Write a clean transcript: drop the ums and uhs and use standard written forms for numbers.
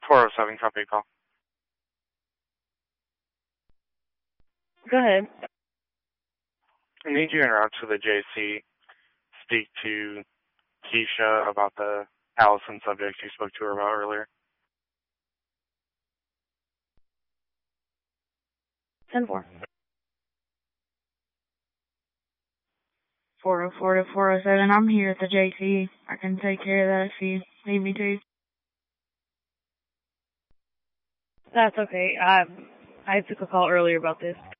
407, copy call. Go ahead. I need you en route to the JC. Speak to Keisha about the Allison subject you spoke to her about earlier. 10-4. 404 to 407. I'm here at the JC. I can take care of that if you need me to. That's okay. I took a call earlier about this.